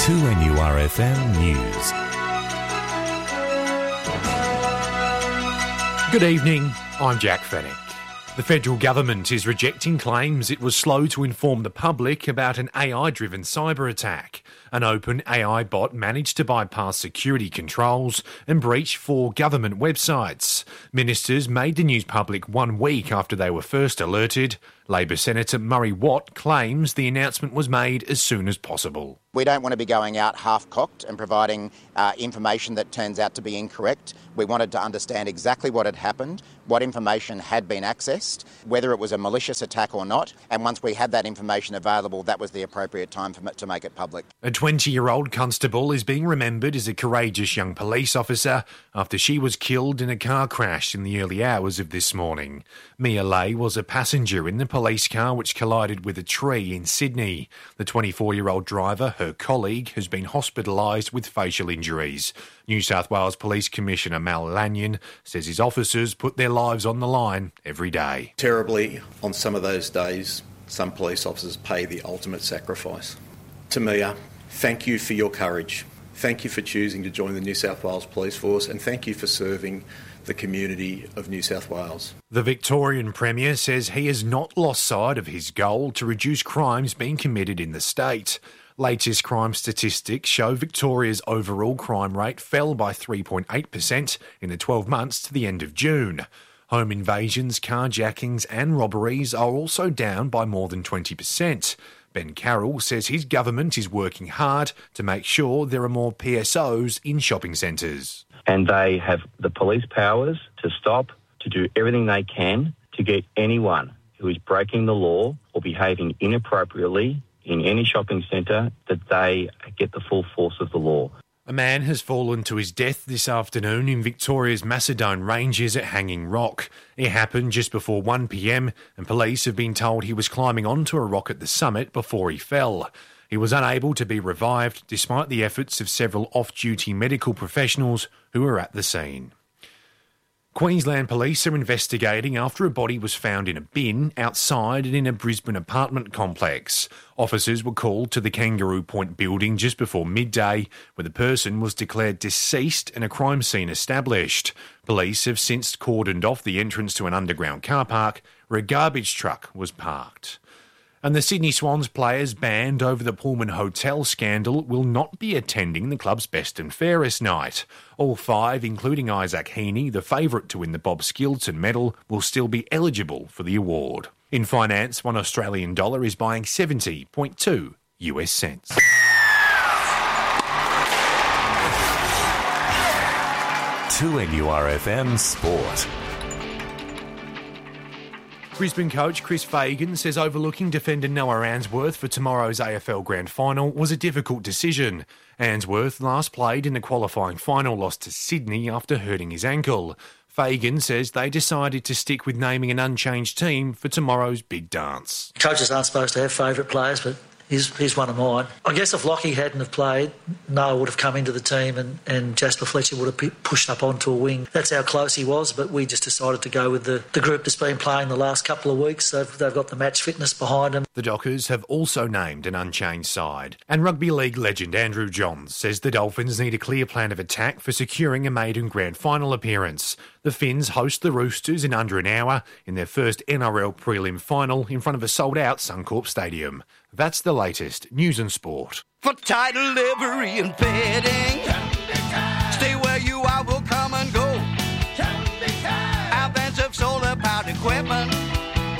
2NURFM News. Good evening, I'm Jack Fennick. The federal government is rejecting claims it was slow to inform the public about an AI-driven cyber attack. An open AI bot managed to bypass security controls and breach 4 government websites. Ministers made the news public 1 week after they were first alerted. Labor Senator Murray Watt claims the announcement was made as soon as possible. We don't want to be going out half-cocked and providing information that turns out to be incorrect. We wanted to understand exactly what had happened, what information had been accessed, whether it was a malicious attack or not, and once we had that information available, that was the appropriate time to make it public. A 20-year-old constable is being remembered as a courageous young police officer after she was killed in a car crash in the early hours of this morning. Mia Lay was a passenger in the police car which collided with a tree in Sydney. The 24-year-old driver, her colleague, has been hospitalised with facial injuries. New South Wales Police Commissioner Mal Lanyon says his officers put their lives on the line every day. Terribly, on some of those days, some police officers pay the ultimate sacrifice. To Mia, thank you for your courage. Thank you for choosing to join the New South Wales Police Force, and thank you for serving the community of New South Wales. The Victorian Premier says he has not lost sight of his goal to reduce crimes being committed in the state. Latest crime statistics show Victoria's overall crime rate fell by 3.8% in the 12 months to the end of June. Home invasions, carjackings and robberies are also down by more than 20%. Ben Carroll says his government is working hard to make sure there are more PSOs in shopping centres. And they have the police powers to stop, to do everything they can to get anyone who is breaking the law or behaving inappropriately in any shopping centre, that they get the full force of the law. A man has fallen to his death this afternoon in Victoria's Macedon Ranges at Hanging Rock. It happened just before 1 p.m, and police have been told he was climbing onto a rock at the summit before he fell. He was unable to be revived despite the efforts of several off-duty medical professionals who were at the scene. Queensland Police are investigating after a body was found in a bin outside and in a Brisbane apartment complex. Officers were called to the Kangaroo Point building just before midday, where the person was declared deceased and a crime scene established. Police have since cordoned off the entrance to an underground car park where a garbage truck was parked. And the Sydney Swans players banned over the Pullman Hotel scandal will not be attending the club's best and fairest night. All 5, including Isaac Heaney, the favourite to win the Bob Skilton medal, will still be eligible for the award. In finance, $1 Australian is buying 70.2 US cents. To NURFM Sport. Brisbane coach Chris Fagan says overlooking defender Noah Answorth for tomorrow's AFL Grand Final was a difficult decision. Answorth last played in the qualifying final loss to Sydney after hurting his ankle. Fagan says they decided to stick with naming an unchanged team for tomorrow's big dance. Coaches aren't supposed to have favourite players, but he's one of mine. I guess if Lockie hadn't have played, Noah would have come into the team and Jasper Fletcher would have pushed up onto a wing. That's how close he was, but we just decided to go with the group that's been playing the last couple of weeks. They've got the match fitness behind them. The Dockers have also named an unchanged side. And rugby league legend Andrew Johns says the Dolphins need a clear plan of attack for securing a maiden grand final appearance. The Finns host the Roosters in under an hour in their first NRL prelim final in front of a sold-out Suncorp Stadium. That's the latest news and sport. For title, livery and bedding,